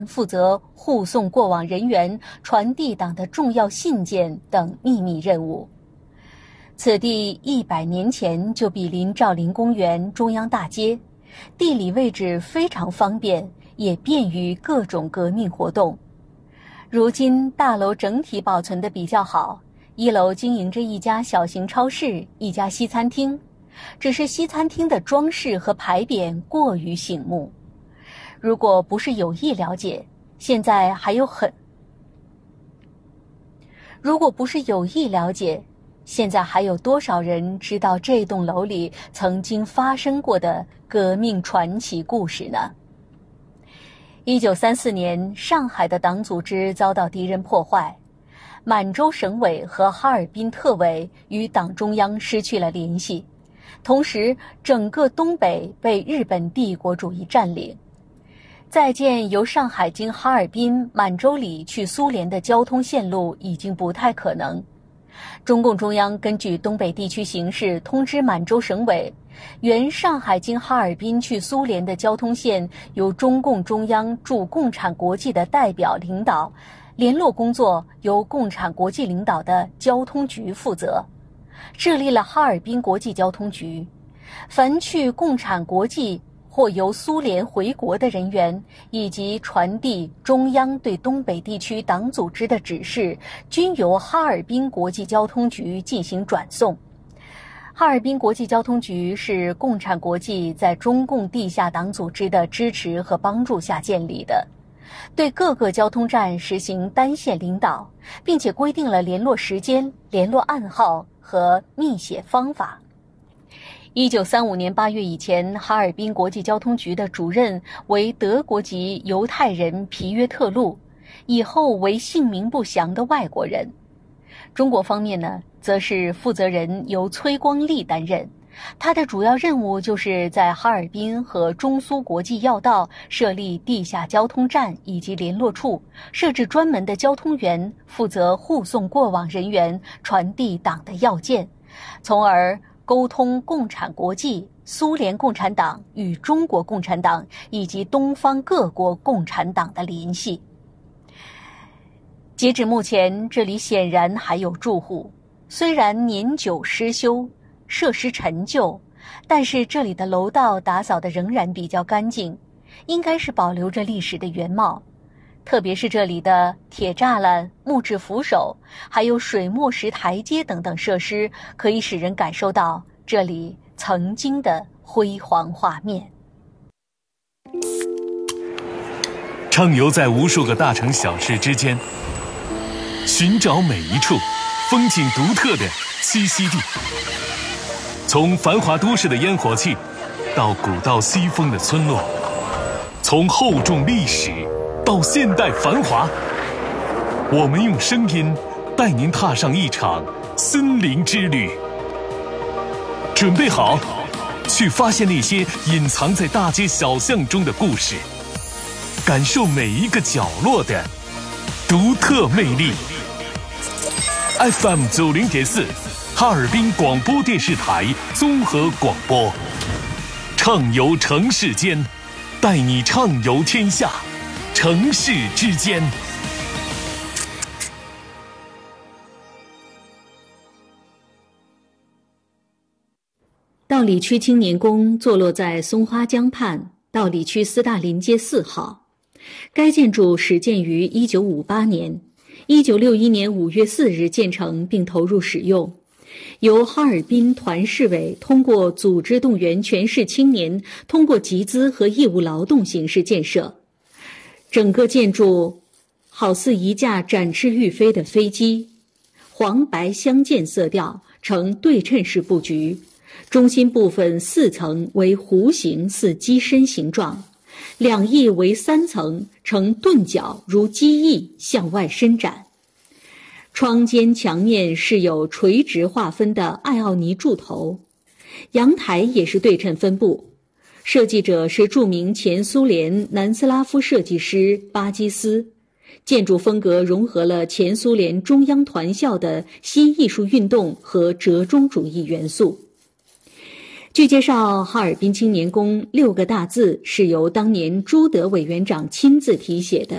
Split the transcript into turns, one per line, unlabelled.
负责护送过往人员、传递党的重要信件等秘密任务。此地100年前就毗邻兆麟公园中央大街，地理位置非常方便，也便于各种革命活动。如今大楼整体保存得比较好，1楼经营着一家小型超市、一家西餐厅，只是西餐厅的装饰和牌匾过于醒目。如果不是有意了解，现在还有多少人知道这栋楼里曾经发生过的革命传奇故事呢？1934年，上海的党组织遭到敌人破坏，满洲省委和哈尔滨特委与党中央失去了联系，同时整个东北被日本帝国主义占领。再建由上海经哈尔滨、满洲里去苏联的交通线路已经不太可能。中共中央根据东北地区形势通知满洲省委，原上海经哈尔滨去苏联的交通线由中共中央驻共产国际的代表领导，联络工作由共产国际领导的交通局负责，设立了哈尔滨国际交通局。凡去共产国际或由苏联回国的人员，以及传递中央对东北地区党组织的指示，均由哈尔滨国际交通局进行转送。哈尔滨国际交通局是共产国际在中共地下党组织的支持和帮助下建立的，对各个交通站实行单线领导，并且规定了联络时间、联络暗号和密写方法。1935年8月以前，哈尔滨国际交通局的主任为德国籍犹太人皮约特路，以后为姓名不详的外国人。中国方面呢，则是负责人由崔光利担任，他的主要任务就是在哈尔滨和中苏国际要道设立地下交通站以及联络处，设置专门的交通员，负责护送过往人员，传递党的要件，从而沟通共产国际、苏联共产党与中国共产党以及东方各国共产党的联系。截止目前，这里显然还有住户，虽然年久失修，设施陈旧，但是这里的楼道打扫得仍然比较干净，应该是保留着历史的原貌。特别是这里的铁栅栏、木质扶手，还有水墨石台阶等等设施，可以使人感受到这里曾经的辉煌画面。
畅游在无数个大城小市之间，寻找每一处风景独特的栖息地。从繁华都市的烟火气，到古道西风的村落，从厚重历史到现代繁华，我们用声音带您踏上一场森林之旅。准备好，去发现那些隐藏在大街小巷中的故事，感受每一个角落的独特魅力。FM 90.4，哈尔滨广播电视台综合广播，畅游城市间，带你畅游天下，城市之间。
道里区青年宫坐落在松花江畔道里区斯大林街4号，该建筑始建于1958年，1961年5月4日建成并投入使用，由哈尔滨团市委通过组织动员全市青年，通过集资和义务劳动形式建设。整个建筑好似一架展翅欲飞的飞机，黄白相间色调，呈对称式布局，中心部分4层为弧形似机身形状，两翼为3层，呈钝角如机翼向外伸展。窗间墙面是有垂直划分的艾奥尼柱头，阳台也是对称分布。设计者是著名前苏联南斯拉夫设计师巴基斯，建筑风格融合了前苏联中央团校的新艺术运动和折中主义元素。 据介绍，哈尔滨青年宫6个大字是由当年朱德委员长亲自题写的。